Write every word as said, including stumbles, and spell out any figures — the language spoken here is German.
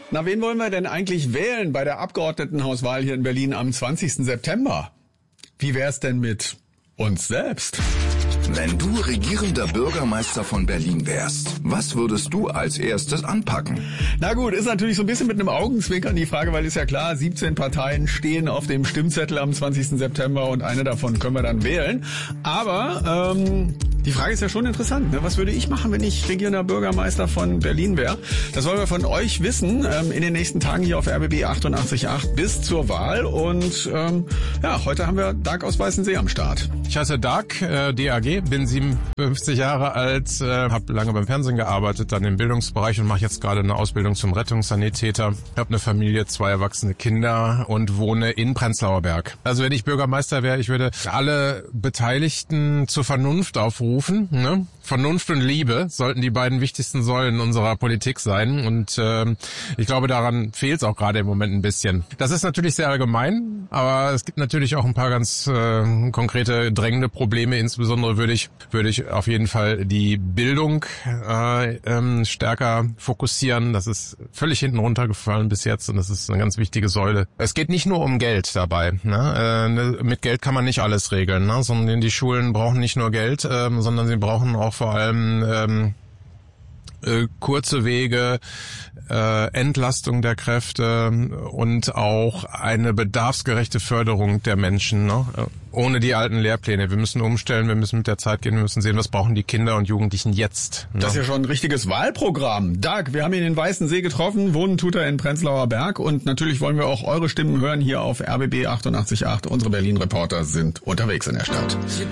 Na, wen wollen wir denn eigentlich wählen bei der Abgeordnetenhauswahl hier in Berlin am zwanzigsten September? Wie wär's denn mit uns selbst? Wenn du regierender Bürgermeister von Berlin wärst, was würdest du als erstes anpacken? Na gut, ist natürlich so ein bisschen mit einem Augenzwinkern die Frage, weil ist ja klar, siebzehn Parteien stehen auf dem Stimmzettel am zwanzigsten September und eine davon können wir dann wählen. Aber ähm, die Frage ist ja schon interessant, ne? Was würde ich machen, wenn ich regierender Bürgermeister von Berlin wäre? Das wollen wir von euch wissen ähm, in den nächsten Tagen hier auf R B B achtundachtzig Komma acht bis zur Wahl. Und ähm, ja, heute haben wir Dark aus Weißensee am Start. Ich heiße Dark, äh, D A G, bin siebenundfünfzig Jahre alt, äh, habe lange beim Fernsehen gearbeitet, dann im Bildungsbereich und mache jetzt gerade eine Ausbildung zum Rettungssanitäter. Habe eine Familie, zwei erwachsene Kinder und wohne in Prenzlauer Berg. Also wenn ich Bürgermeister wäre, ich würde alle Beteiligten zur Vernunft aufrufen. Ne? Vernunft und Liebe sollten die beiden wichtigsten Säulen unserer Politik sein. Und äh, ich glaube, daran fehlt es auch gerade im Moment ein bisschen. Das ist natürlich sehr allgemein, aber es gibt natürlich auch ein paar ganz äh, konkrete, drängende Probleme. Insbesondere würde ich würde ich auf jeden Fall die Bildung äh, ähm, stärker fokussieren. Das ist völlig hinten runtergefallen bis jetzt und das ist eine ganz wichtige Säule. Es geht nicht nur um Geld dabei. Ne? Äh, mit Geld kann man nicht alles regeln, ne? Sondern die Schulen brauchen nicht nur Geld, ähm, sondern sie brauchen auch vor allem ähm, äh, kurze Wege, äh, Entlastung der Kräfte und auch eine bedarfsgerechte Förderung der Menschen, ne? Ohne die alten Lehrpläne. Wir müssen umstellen, wir müssen mit der Zeit gehen, wir müssen sehen, was brauchen die Kinder und Jugendlichen jetzt. Ne? Das ist ja schon ein richtiges Wahlprogramm. Doug, wir haben ihn in Weißensee getroffen, wohnen tut er in Prenzlauer Berg und natürlich wollen wir auch eure Stimmen hören hier auf R B B achtundachtzig Komma acht. Unsere Berlin-Reporter sind unterwegs in der Stadt.